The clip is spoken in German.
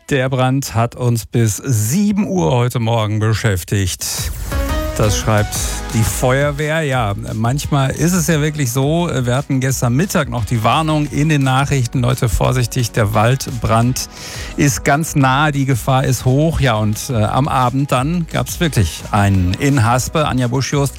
Der Brand hat uns bis 7 Uhr heute Morgen beschäftigt. Das schreibt die Feuerwehr. Ja, manchmal ist es ja wirklich so. Wir hatten gestern Mittag noch die Warnung in den Nachrichten. Leute, vorsichtig, der Waldbrand ist ganz nah, die Gefahr ist hoch. Ja, und am Abend dann gab es wirklich einen in Haspe. Anja Busch-Jost,